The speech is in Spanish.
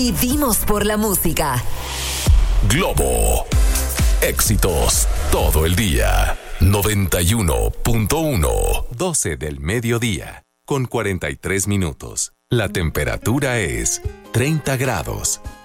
Vivimos por la música. Globo. Éxitos todo el día. 91.1. 12 del mediodía. Con 43 minutos. La temperatura es 30 grados.